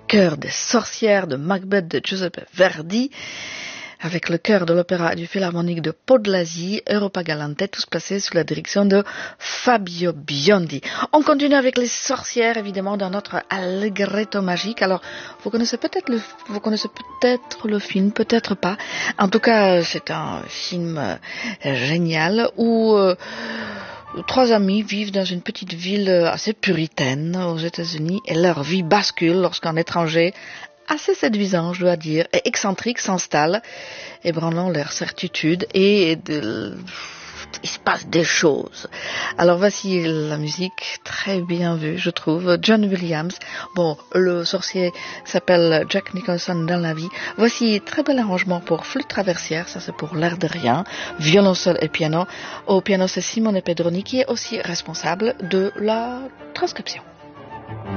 chœur des sorcières de Macbeth de Giuseppe Verdi, avec le chœur de l'opéra du Philharmonique de Podlasie, Europa Galante, tous placés sous la direction de Fabio Biondi. On continue avec les sorcières, évidemment, dans notre Allegretto magique. Alors, vous connaissez peut-être le film, peut-être pas. En tout cas, c'est un film génial où trois amis vivent dans une petite ville assez puritaine aux États-Unis et leur vie bascule lorsqu'un étranger assez séduisant, je dois dire, et excentrique s'installe, ébranlant leur certitude et il se passe des choses. Alors voici la musique très bien vue, je trouve. John Williams. Bon, le sorcier s'appelle Jack Nicholson dans la vie. Voici très bel arrangement pour flûte traversière, ça c'est pour l'air de rien, violoncelle et piano. Au piano c'est Simone Pedroni qui est aussi responsable de la transcription.